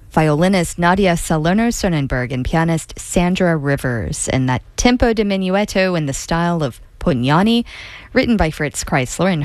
violinist Nadia Salerno-Sonnenberg and pianist Sandra Rivers in that tempo di minuetto in the style of Pugnani, written by Fritz Kreisler and